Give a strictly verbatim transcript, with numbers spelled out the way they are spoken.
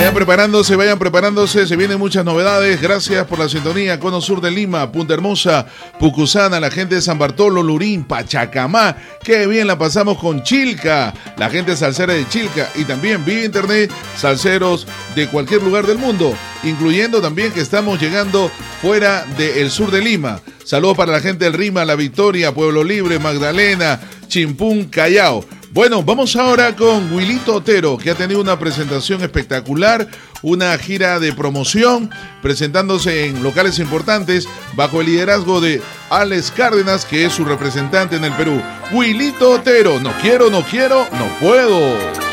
Vayan preparándose, vayan preparándose, se vienen muchas novedades. Gracias por la sintonía. Cono Sur de Lima, Punta Hermosa, Pucusana, la gente de San Bartolo, Lurín, Pachacamá. Qué bien la pasamos con Chilca, la gente salsera de Chilca, y también vía internet, salseros de cualquier lugar del mundo, incluyendo también que estamos llegando fuera del sur de Lima. Saludos para la gente del Rima, La Victoria, Pueblo Libre, Magdalena, Chimpún, Callao. Bueno, vamos ahora con Wilito Otero, que ha tenido una presentación espectacular, una gira de promoción, presentándose en locales importantes bajo el liderazgo de Alex Cárdenas, que es su representante en el Perú. Wilito Otero, no quiero, no quiero, no puedo.